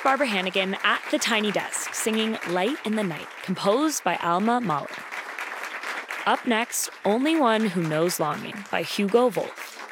Barbara Hannigan at the tiny desk singing Light in the Night, composed by Alma Mahler. Up next, Only One Who Knows Longing by Hugo Wolf.